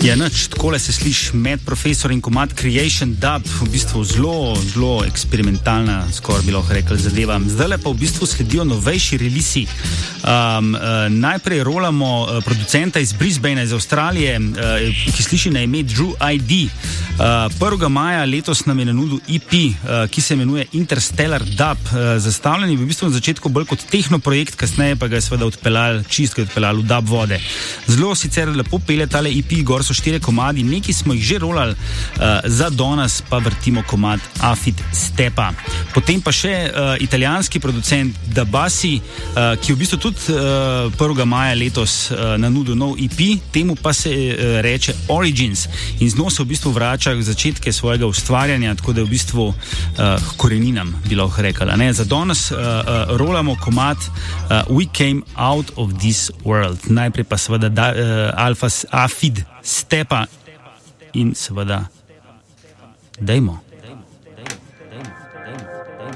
Ja, nič, takole se sliši Mad Professor in komad Creation Dub, v bistvu zelo eksperimentalna, skoraj bi lahko rekel, zadeva. Zdaj pa v bistvu sledijo novejši relisi. Najprej rolamo producenta iz Brisbanea, iz Avstralije, ki sliši na ime Drew ID. 1. maja letos nam je na nudu EP, ki se imenuje Interstellar Dub. Zastavljen je v bistvu na začetku bolj kot tehno projekt, kasneje pa ga je seveda odpeljal v dub vode. Zelo sicer lepo pelje tale EP, gor so 4 komadi, neki smo jih že rolali, za danes pa vrtimo komad Afid Stepa. Potem pa še italijanski producent Dabasi, ki je v bistvu tudi 1. maja letos na nudu nov EP, temu pa se reče Origins in z njo se v bistvu vrača k začetke svojega ustvarjanja, tako da je v bistvu koreninam bi lahko rekla. Za danes rolamo komad We Came Out of This World. Najprej pa seveda Afid Stepa in seveda dajmo.